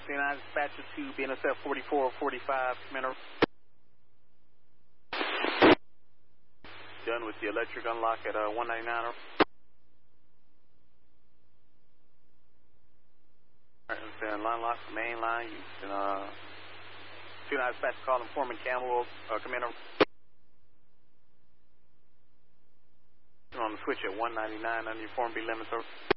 C9 dispatcher to BNSF 4445, Commander. Done with the electric unlock at 199. Alright, line lock, main line, Houston. C9 dispatcher call informant Campbell, Commander. On the switch at 199 under your form B limits, over.